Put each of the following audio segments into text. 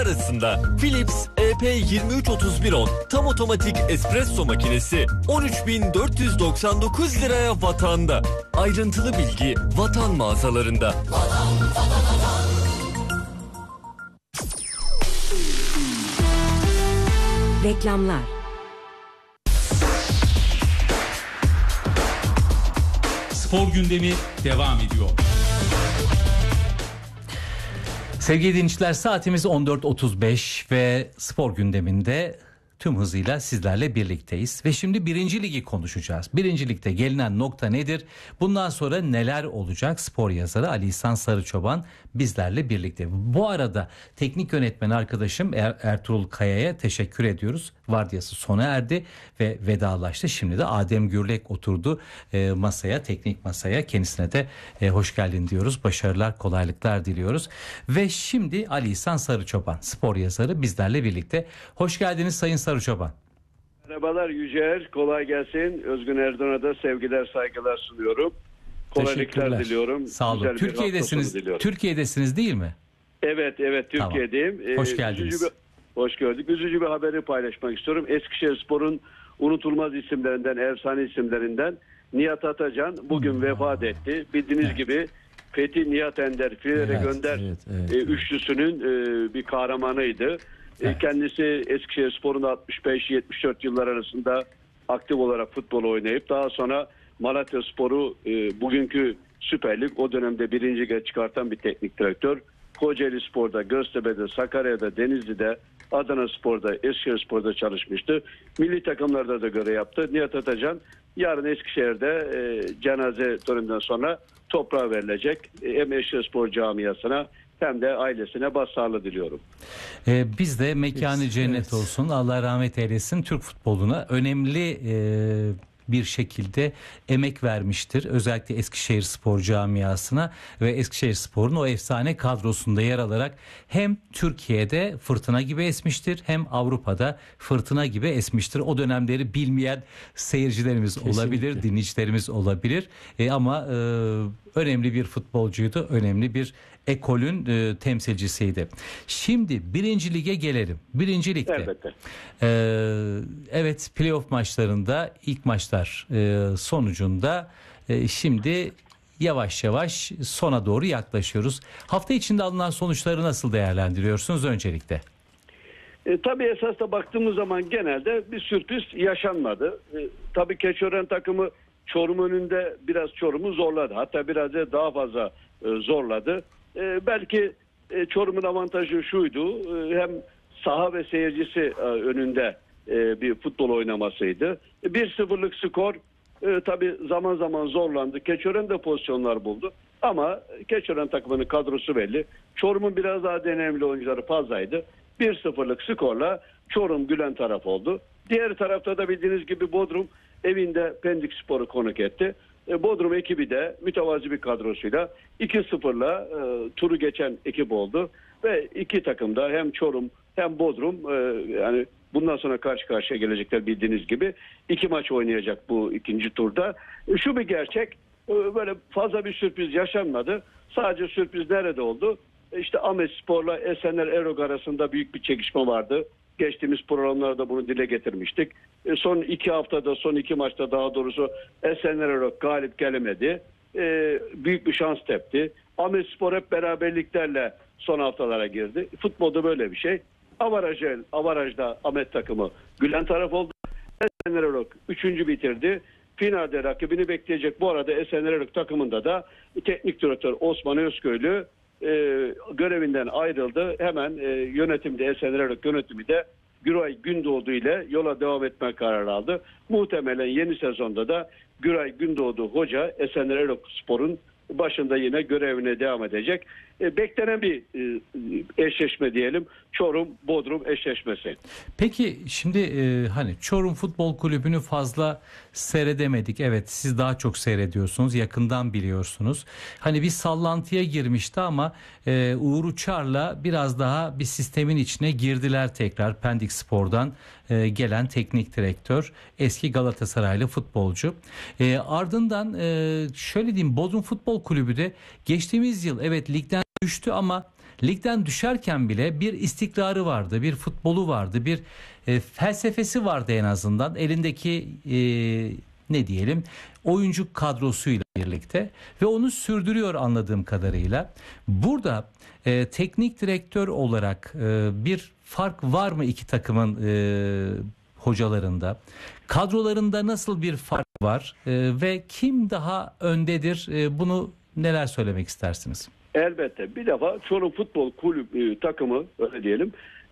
arasında Philips EP233110 tam otomatik espresso makinesi 13.499 liraya Vatan'da. Ayrıntılı bilgi Vatan mağazalarında. Reklamlar. Spor gündemi devam ediyor. Sevgili dinleyiciler, saatimiz 14.35 ve spor gündeminde tüm hızıyla sizlerle birlikteyiz. Ve şimdi 1. Ligi konuşacağız. 1. Ligde gelinen nokta nedir? Bundan sonra neler olacak? Spor yazarı Ali İhsan Sarıçoban bizlerle birlikte. Bu arada teknik yönetmen arkadaşım Ertuğrul Kaya'ya teşekkür ediyoruz. Vardiyası sona erdi ve vedalaştı. Şimdi de Adem Gürlek oturdu masaya, teknik masaya. Kendisine de hoş geldin diyoruz. Başarılar, kolaylıklar diliyoruz. Ve şimdi Ali İhsan Sarıçoban, spor yazarı bizlerle birlikte. Hoş geldiniz Sayın Sarıçoban. Merhabalar Yücel, kolay gelsin. Özgün Erdoğan'a da sevgiler, saygılar sunuyorum. Kolaylıklar diliyorum. Sağ olun. Türkiye'desiniz değil mi? Evet, Türkiye'deyim. Tamam. Hoş geldiniz. Hoş gördük. Üzücü bir haberi paylaşmak istiyorum. Eskişehirspor'un unutulmaz isimlerinden, efsane isimlerinden Nihat Atacan bugün vefat etti. Bildiğiniz gibi Fethi, Nihat Ender, Filere Gönder üçlüsünün bir kahramanıydı. Kendisi Eskişehirspor'un 65-74 yıllar arasında aktif olarak futbol oynayıp daha sonra Malatyaspor'u bugünkü Süper Lig, o dönemde 1. Lig'e çıkartan bir teknik direktör. Kocaeli Spor'da, Göztepe'de, Sakarya'da, Denizli'de, Adana Spor'da, Eskişehirspor'da çalışmıştı. Milli takımlarda da görev yaptı. Nihat Atacan yarın Eskişehir'de cenaze töreninden sonra toprağa verilecek. Hem Eskişehirspor camiasına hem de ailesine başsağlığı diliyorum. Biz de mekanı cennet olsun. Allah rahmet eylesin. Türk futboluna önemli bir şekilde emek vermiştir. Özellikle Eskişehirspor camiasına ve Eskişehirspor'un o efsane kadrosunda yer alarak hem Türkiye'de fırtına gibi esmiştir hem Avrupa'da fırtına gibi esmiştir. O dönemleri bilmeyen seyircilerimiz olabilir, dinleyicilerimiz olabilir. Ama önemli bir futbolcuydu, önemli bir ekolün temsilcisiydi. Şimdi 1. Lige gelelim. 1. Ligde. Evet, playoff maçlarında ilk maçlar sonucunda şimdi yavaş yavaş sona doğru yaklaşıyoruz. Hafta içinde alınan sonuçları nasıl değerlendiriyorsunuz öncelikle? Tabii esasda baktığımız zaman genelde bir sürpriz yaşanmadı. Tabii Keçiören takımı Çorum önünde biraz Çorum'u zorladı. Hatta biraz da daha fazla zorladı. Belki Çorum'un avantajı şuydu. Hem saha ve seyircisi önünde bir futbol oynamasıydı. 1-0'lık skor tabii zaman zaman zorlandı. Keçiören de pozisyonlar buldu. Ama Keçiören takımının kadrosu belli. Çorum'un biraz daha deneyimli oyuncuları fazlaydı. 1-0'lık skorla Çorum gülen taraf oldu. Diğer tarafta da bildiğiniz gibi Bodrum evinde Pendik Spor'u konuk etti. Bodrum ekibi de mütevazi bir kadrosuyla 2-0'la turu geçen ekip oldu. Ve iki takım da hem Çorum hem Bodrum yani bundan sonra karşı karşıya gelecekler bildiğiniz gibi. 2 maç oynayacak bu ikinci turda. Şu bir gerçek, böyle fazla bir sürpriz yaşanmadı. Sadece sürpriz nerede oldu? İşte Ahmetspor'la Esenler Erog arasında büyük bir çekişme vardı. Geçtiğimiz programlarda bunu dile getirmiştik. Son 2 haftada, son 2 maçta daha doğrusu Esenler Erog galip gelemedi. Büyük bir şans tepti. Ahmetspor hep beraberliklerle son haftalara girdi. Futbolda böyle bir şey. Avarajda Ahmet takımı gülen taraf oldu. Esenler Erog 3. bitirdi. Finalde rakibini bekleyecek. Bu arada Esenler Erog takımında da teknik direktör Osman Özköylü görevinden ayrıldı. Hemen yönetimde Esenler Erog yönetimi de Güray Gündoğdu ile yola devam etme kararı aldı. Muhtemelen yeni sezonda da Güray Gündoğdu hoca Esenler Erog Spor'un başında yine görevine devam edecek. Beklenen bir eşleşme diyelim. Çorum-Bodrum eşleşmesi. Peki şimdi hani Çorum Futbol Kulübü'nü fazla seyredemedik. Evet, siz daha çok seyrediyorsunuz. Yakından biliyorsunuz. Hani bir sallantıya girmişti ama Uğur Uçar'la biraz daha bir sistemin içine girdiler tekrar. Pendik Spor'dan gelen teknik direktör. Eski Galatasaraylı futbolcu. Ardından şöyle diyeyim, Bodrum Futbol Kulübü de geçtiğimiz yıl evet ligden düştü ama ligden düşerken bile bir istikrarı vardı, bir futbolu vardı, bir felsefesi vardı en azından. Elindeki ne diyelim oyuncu kadrosuyla birlikte ve onu sürdürüyor anladığım kadarıyla. Burada teknik direktör olarak bir fark var mı iki takımın hocalarında? Kadrolarında nasıl bir fark var ve kim daha öndedir? Bunu neler söylemek istersiniz? Elbette. Bir defa Çorum Futbol Kulübü takımı öyle diyelim.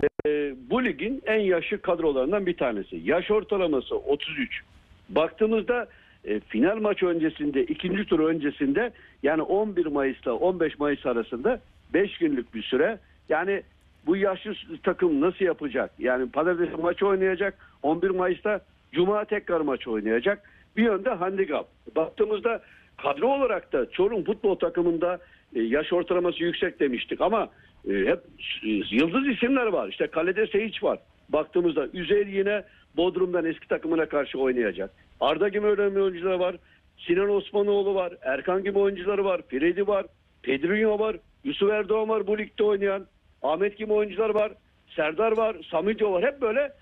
Bu ligin en yaşlı kadrolarından bir tanesi. Yaş ortalaması 33. Baktığımızda final maçı öncesinde, ikinci tur öncesinde yani 11 Mayıs'ta 15 Mayıs arasında 5 günlük bir süre. Yani bu yaşlı takım nasıl yapacak? Yani pazartesi maçı oynayacak. 11 Mayıs'ta Cuma tekrar maç oynayacak. Bir yönde handikap. Baktığımızda kadro olarak da Çorum futbol takımında yaş ortalaması yüksek demiştik ama hep yıldız isimler var. İşte kalede Seyiç var. Baktığımızda Üzeyir yine Bodrum'dan eski takımına karşı oynayacak. Arda gibi önemli oyuncular var. Sinan Osmanoğlu var. Erkan gibi oyuncuları var. Fredi var. Pedrinho var. Yusuf Erdoğan var bu ligde oynayan. Ahmet gibi oyuncular var. Serdar var. Samidyo var. Hep böyle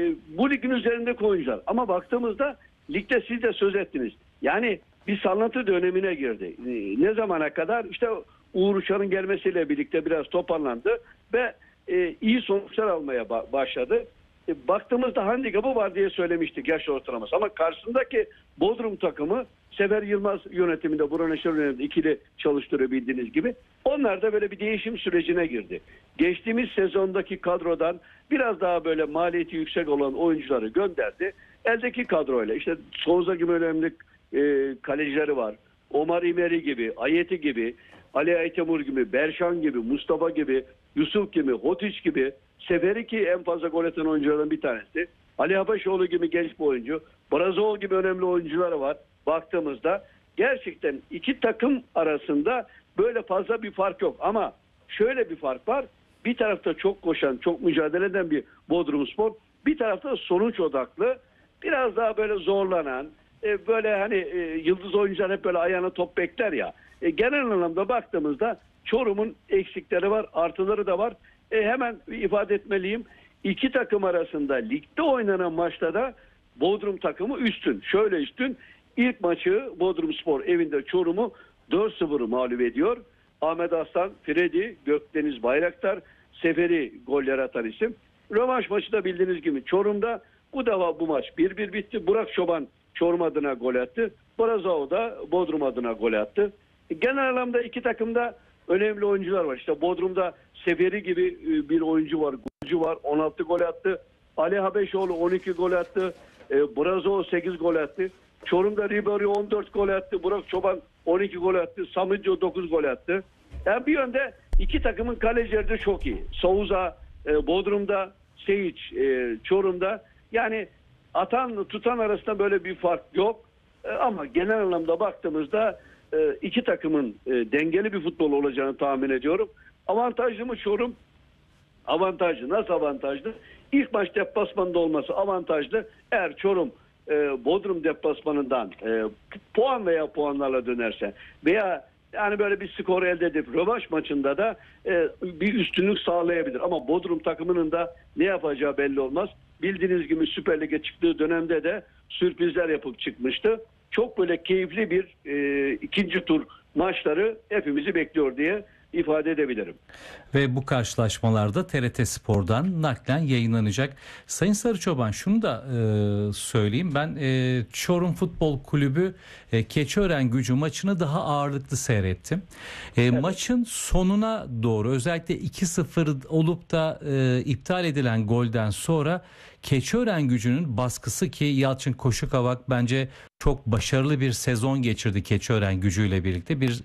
bu ligin üzerindeki oyuncular. Ama baktığımızda ligde siz de söz ettiniz. Yani bir sallantı dönemine girdi. Ne zamana kadar? İşte Uğur Uçar'ın gelmesiyle birlikte biraz toparlandı ve iyi sonuçlar almaya başladı. Baktığımızda handikapı var diye söylemiştik yaş ortalaması. Ama karşısındaki Bodrum takımı Sefer Yılmaz yönetiminde, Burhan Eşer yönetiminde ikili çalıştırıyor bildiğiniz gibi. Onlar da böyle bir değişim sürecine girdi. Geçtiğimiz sezondaki kadrodan biraz daha böyle maliyeti yüksek olan oyuncuları gönderdi. Eldeki kadroyla işte Souza gibi önemli kalecileri var. Omar İmeri gibi, Ayeti gibi, Ali Aytemur gibi, Berşan gibi, Mustafa gibi, Yusuf gibi, Hotiç gibi, Seferi ki en fazla gol atan oyunculardan bir tanesi. Ali Habaşoğlu gibi genç bir oyuncu. Brazoğlu gibi önemli oyuncuları var. Baktığımızda gerçekten iki takım arasında böyle fazla bir fark yok. Ama şöyle bir fark var. Bir tarafta çok koşan, çok mücadele eden bir Bodrumspor. Bir tarafta sonuç odaklı. Biraz daha böyle zorlanan, böyle hani yıldız oyuncular hep böyle ayağına top bekler ya. Genel anlamda baktığımızda Çorum'un eksikleri var, artıları da var. Hemen ifade etmeliyim. İki takım arasında ligde oynanan maçta da Bodrum takımı üstün. Şöyle üstün. İlk maçı Bodrumspor evinde Çorum'u 4-0 mağlup ediyor. Ahmet Aslan, Fredi, Gökdeniz Bayraktar, Seferi goller atan isim. Rövanş maçı da bildiğiniz gibi Çorum'da bu defa bu maç 1-1 bitti. Burak Çoban Çorum adına gol attı. Brazoğlu da Bodrum adına gol attı. Genel anlamda iki takımda önemli oyuncular var. İşte Bodrum'da Seferi gibi bir oyuncu var. Golcü var. 16 gol attı. Ali Habeşoğlu 12 gol attı. Brazoğlu 8 gol attı. Çorum'da Ribery 14 gol attı. Burak Çoban 12 gol attı. Samidyo 9 gol attı. Yani bir yönde iki takımın kalecileri de çok iyi. Souza Bodrum'da, Seyiç Çorum'da. Yani atan tutan arasında böyle bir fark yok. Ama genel anlamda baktığımızda iki takımın dengeli bir futbol olacağını tahmin ediyorum. Avantajlı mı Çorum? Avantajlı. Nasıl avantajlı? İlk maç deplasmanda olması avantajlı. Eğer Çorum Bodrum deplasmanından puan veya puanlarla dönerse veya yani böyle bir skor elde edip rövanş maçında da bir üstünlük sağlayabilir. Ama Bodrum takımının da ne yapacağı belli olmaz. Bildiğiniz gibi Süper Lig'e çıktığı dönemde de sürprizler yapıp çıkmıştı. Çok böyle keyifli bir ikinci tur maçları hepimizi bekliyor diye ifade edebilirim. Ve bu karşılaşmalarda TRT Spor'dan naklen yayınlanacak. Sayın Sarıçoban şunu da söyleyeyim. Ben Çorum Futbol Kulübü Keçiören-Gücü maçını daha ağırlıklı seyrettim. Evet. Maçın sonuna doğru özellikle 2-0 olup da iptal edilen golden sonra Keçiören-Gücü'nün baskısı ki Yalçın Koşukavak bence çok başarılı bir sezon geçirdi Keçiören-Gücü ile birlikte. Bir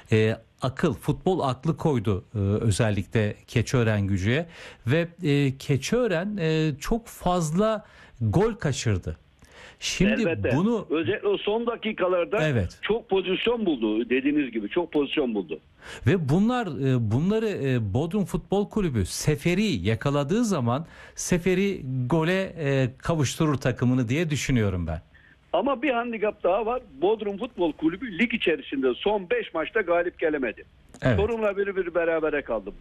futbol aklı koydu özellikle Keçiören-Gücü'ye ve Keçiören çok fazla gol kaçırdı. Şimdi elbette. Bunu özellikle o son dakikalarda evet, çok pozisyon buldu dediğiniz gibi çok pozisyon buldu. Ve bunları Bodrum Futbol Kulübü Seferi yakaladığı zaman Seferi gole kavuşturur takımını diye düşünüyorum ben. Ama bir handikap daha var. Bodrum Futbol Kulübü lig içerisinde son 5 maçta galip gelemedi. Evet. Çorum'la bir berabere kaldı.